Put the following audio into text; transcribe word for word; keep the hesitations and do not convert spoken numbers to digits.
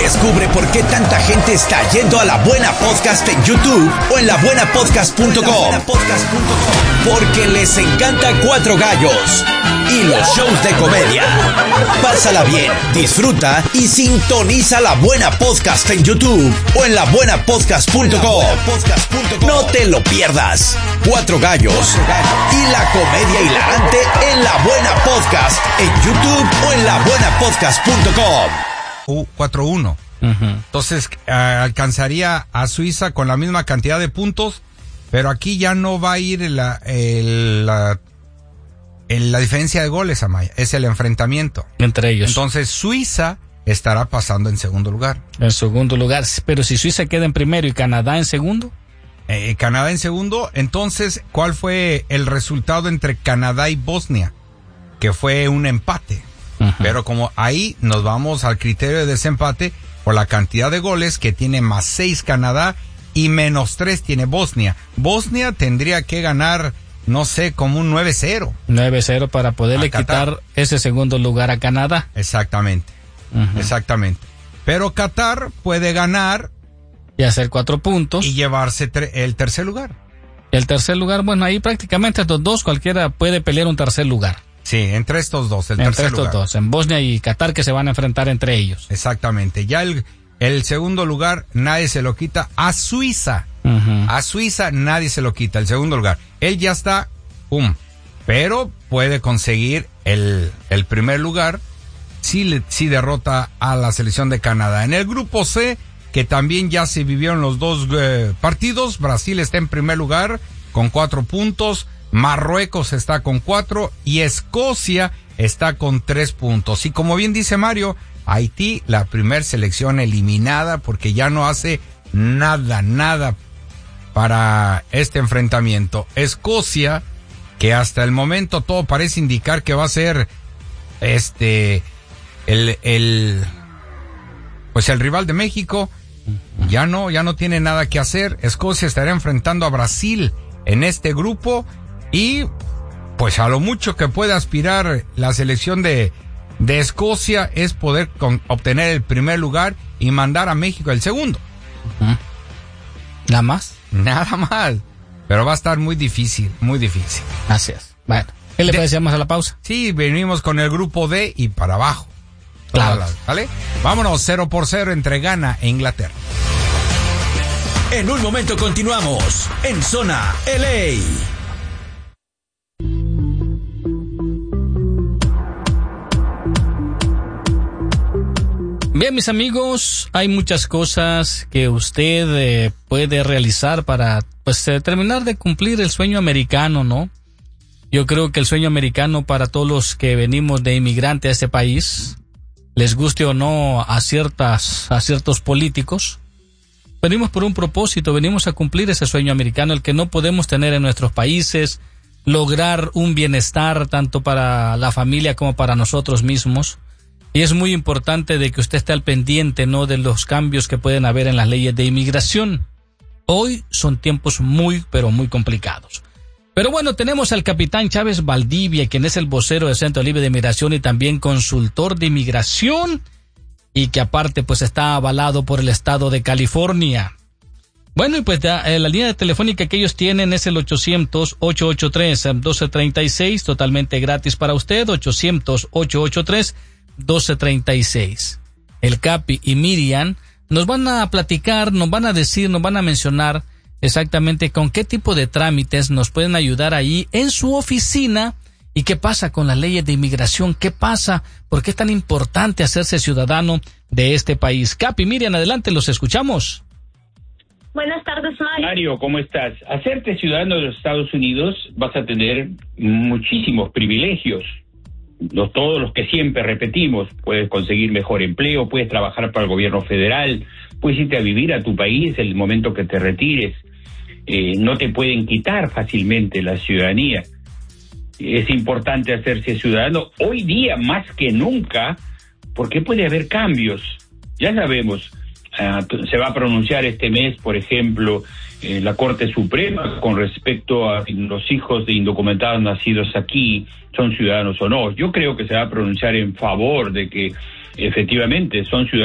Descubre por qué tanta gente está yendo a La Buena Podcast en YouTube o en la buena podcast punto com. Porque les encanta Cuatro Gallos y los shows de comedia. Pásala bien, disfruta y sintoniza La Buena Podcast en YouTube o en la buena podcast punto com. No te lo pierdas. Cuatro Gallos y la comedia hilarante en La Buena Podcast en YouTube o en la buena podcast punto com. cuatro uno. Uh-huh. Entonces uh, alcanzaría a Suiza con la misma cantidad de puntos, pero aquí ya no va a ir la, el, la, el, la diferencia de goles, Amaya, es el enfrentamiento entre ellos. Entonces Suiza estará pasando en segundo lugar. En segundo lugar, pero si Suiza queda en primero y Canadá en segundo. Eh, Canadá en segundo, entonces, ¿cuál fue el resultado entre Canadá y Bosnia? Que fue un empate. Uh-huh. Pero como ahí nos vamos al criterio de desempate por la cantidad de goles que tiene más seis Canadá y menos tres tiene Bosnia. Bosnia tendría que ganar, no sé, como un nueve cero. nueve cero para poderle quitar ese segundo lugar a Canadá. Exactamente, uh-huh. exactamente. Pero Qatar puede ganar y hacer cuatro puntos y llevarse tre- el tercer lugar. El tercer lugar, bueno, ahí prácticamente estos dos, cualquiera puede pelear un tercer lugar. Sí, entre estos dos, el entre tercer estos lugar. dos, en Bosnia y Qatar, que se van a enfrentar entre ellos. Exactamente. Ya el, el segundo lugar nadie se lo quita a Suiza. Uh-huh. A Suiza nadie se lo quita, el segundo lugar. Él ya está, pum, pero puede conseguir el, el primer lugar si, le, si derrota a la selección de Canadá. En el grupo C, que también ya se vivieron los dos eh, partidos, Brasil está en primer lugar con cuatro puntos, Marruecos está con cuatro y Escocia está con tres puntos. Y como bien dice Mario, Haití, la primer selección eliminada porque ya no hace nada, nada para este enfrentamiento. Escocia, que hasta el momento todo parece indicar que va a ser este el el pues el rival de México, ya no, ya no tiene nada que hacer. Escocia estará enfrentando a Brasil en este grupo. Y pues a lo mucho que puede aspirar la selección de, de Escocia es poder con, obtener el primer lugar y mandar a México el segundo. Uh-huh. ¿Nada más? Nada más. Pero va a estar muy difícil, muy difícil. Así es. Bueno, ¿qué le parece más a la pausa? Sí, venimos con el grupo D y para abajo. Claro. ¿Vale? Vámonos, cero por cero entre Ghana e Inglaterra. En un momento continuamos en Zona L A. Bien, mis amigos, hay muchas cosas que usted eh, puede realizar para pues eh, terminar de cumplir el sueño americano, ¿no? Yo creo que el sueño americano para todos los que venimos de inmigrante a este país, les guste o no a ciertas a ciertos políticos, venimos por un propósito, venimos a cumplir ese sueño americano, el que no podemos tener en nuestros países, lograr un bienestar tanto para la familia como para nosotros mismos. Y es muy importante de que usted esté al pendiente, ¿no?, de los cambios que pueden haber en las leyes de inmigración. Hoy son tiempos muy, pero muy complicados. Pero bueno, tenemos al capitán Chávez Valdivia, quien es el vocero del Centro Libre de Inmigración y también consultor de inmigración, y que aparte pues está avalado por el estado de California. Bueno, y pues ya, eh, la línea telefónica que ellos tienen es el ochocientos, ochocientos ochenta y tres, doce treinta y seis, totalmente gratis para usted, ochocientos, ochocientos ochenta y tres, doce treinta y seis. El Capi y Miriam nos van a platicar, nos van a decir, nos van a mencionar exactamente con qué tipo de trámites nos pueden ayudar ahí en su oficina y qué pasa con las leyes de inmigración, qué pasa, por qué es tan importante hacerse ciudadano de este país. Capi, Miriam, adelante, los escuchamos. Buenas tardes, Mario. Mario, ¿cómo estás? Hacerte ciudadano de los Estados Unidos vas a tener muchísimos privilegios. Los, todos los que siempre repetimos, puedes conseguir mejor empleo, puedes trabajar para el gobierno federal, puedes irte a vivir a tu país el momento que te retires, eh, no te pueden quitar fácilmente la ciudadanía. Es importante hacerse ciudadano hoy día más que nunca, porque puede haber cambios. Ya sabemos, uh, se va a pronunciar este mes, por ejemplo, eh, la Corte Suprema con respecto a los hijos de indocumentados nacidos aquí, son ciudadanos o no. Yo creo que se va a pronunciar en favor de que efectivamente son ciudadanos.